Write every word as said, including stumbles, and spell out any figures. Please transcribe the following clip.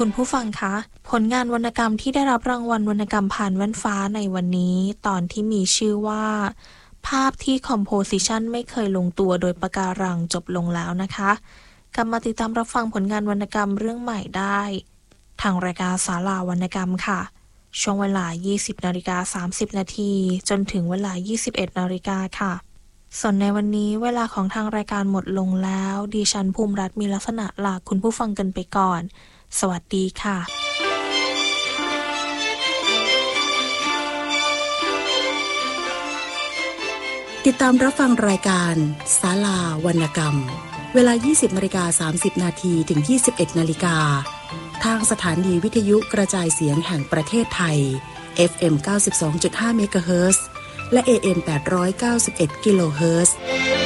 คุณผู้ฟังคะผลงานวรรณกรรมที่ได้รับรางวัลวรรณกรรมผ่านแว่นฟ้าในวันนี้ตอนที่มีชื่อว่าภาพที่คอมโพสิชันไม่เคยลงตัวโดยปะการังจบลงแล้วนะคะกลับมาติดตามรับฟังผลงานวรรณกรรมเรื่องใหม่ได้ทางรายการศาลาวรรณกรรมค่ะช่วงเวลา ยี่สิบนาฬิกาสามสิบนาทีจนถึงเวลา ยี่สิบเอ็ดนาฬิกาค่ะส่วนในวันนี้เวลาของทางรายการหมดลงแล้วดิฉันภูมิรัตน์มีลักษณะลาคุณผู้ฟังกันไปก่อนสวัสดีค่ะติดตามรับฟังรายการศาลาวรรณกรรมเวลา ยี่สิบนาฬิกาสามสิบนาทีถึง ยี่สิบเอ็ดนาฬิกาทางสถานีวิทยุกระจายเสียงแห่งประเทศไทย เอฟ เอ็ม เก้าสิบสองจุดห้า เมกะเฮิรตซ์และ เอ เอ็ม แปดร้อยเก้าสิบเอ็ด กิโลเฮิรตซ์